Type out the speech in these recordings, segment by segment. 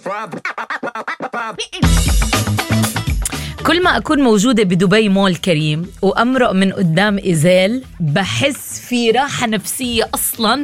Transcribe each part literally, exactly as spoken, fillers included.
كل ما أكون موجودة بدبي مول كريم وأمرق من قدام إزيل بحس في راحة نفسية أصلاً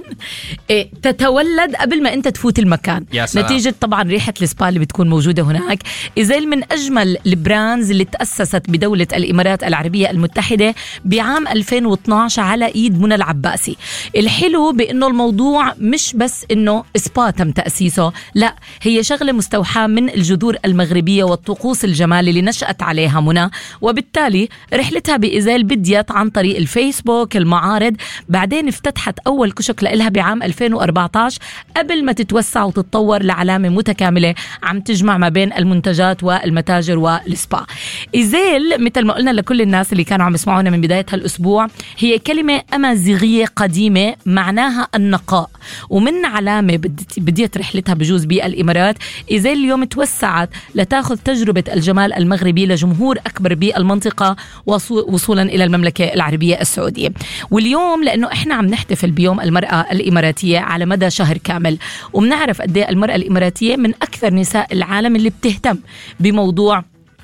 تتولد قبل ما أنت تفوت المكان، نتيجة طبعاً ريحة السبا اللي بتكون موجودة هناك. إزيل من أجمل البراندز اللي تأسست بدولة الإمارات العربية المتحدة بعام ألفين واثناشر على إيد منى العباسي. الحلو بأنه الموضوع مش بس أنه سبا تم تأسيسه، لا، هي شغلة مستوحاة من الجذور المغربية والطقوس الجمال اللي نشأت عليها منى، وبالتالي رحلتها بإزيل بديت عن طريق الفيسبوك، المعارض، بعدين افتتحت أول كشك لها بعام ألفين وأربعة عشر قبل ما تتوسع وتتطور لعلامة متكاملة عم تجمع ما بين المنتجات والمتاجر والسبا. إزيل مثل ما قلنا لكل الناس اللي كانوا عم يسمعونا من بداية هالأسبوع هي كلمة أمازيغية قديمة معناها النقاء، ومن علامة بديت رحلتها بجوز بالإمارات. إزيل اليوم توسعت لتاخذ تجربة الجمال المغربي لجمهور أكبر بالمنطقة وصولا إلى المملكة العربية السعودية. واليوم لأنه إحنا عم نحتفل بيوم المرأة الإماراتية على مدى شهر كامل، ومنعرف قد ايه المرأة الإماراتية من أكثر نساء العالم اللي بتهتم بموضوع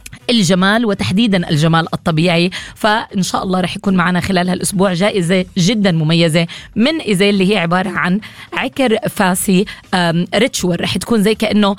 الجمال وتحديدا الجمال الطبيعي. فإن شاء الله رح يكون معنا خلال هالأسبوع جائزة جدا مميزة من إزيل اللي هي عبارة عن عكر فاسي ريتشوال، رح تكون زي كأنه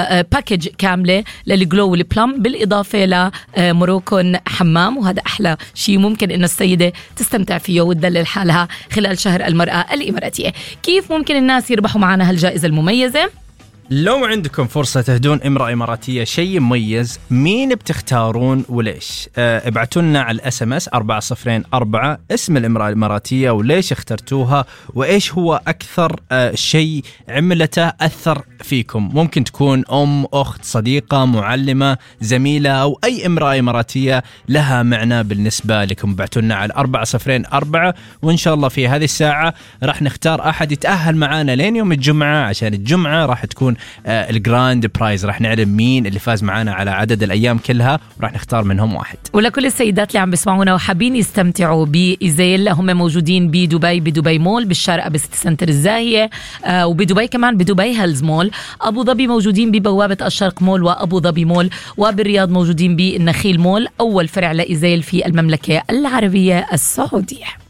باكج كاملة للجلو والبلم، بالإضافة لمروكون حمام، وهذا أحلى شيء ممكن إن السيدة تستمتع فيه وتدلل حالها خلال شهر المرأة الإماراتية. كيف ممكن الناس يربحوا معنا هالجائزة المميزة؟ لو عندكم فرصة تهدون امرأة إماراتية شيء مميز، مين بتختارون وليش؟ أه ابعتوا لنا على الاس ام اس أربعة صفر أربعة اسم الامرأة الإماراتية وليش اخترتوها، وإيش هو أكثر أه شيء عملته أثر فيكم. ممكن تكون أم، أخت، صديقة، معلمة، زميلة، أو أي امرأة إماراتية لها معنى بالنسبة لكم. ابعتوا لنا على أربعة صفر أربعة، وإن شاء الله في هذه الساعة راح نختار أحد يتأهل معانا لين يوم الجمعة، عشان الجمعة راح تكون آه الجراند برايز، راح نعلم مين اللي فاز معانا على عدد الأيام كلها، وراح نختار منهم واحد. ولكل السيدات اللي عم بيسمعونا وحابين يستمتعوا بإزيل، هم موجودين بدبي بدبي مول بالشارقة بسيتي سنتر الزاهية، آه وبدبي كمان بدبي هيلز مول، أبو ظبي موجودين ببوابة الشرق مول وأبو ظبي مول، وبالرياض موجودين بالنخيل مول، أول فرع لإزيل في المملكة العربية السعودية.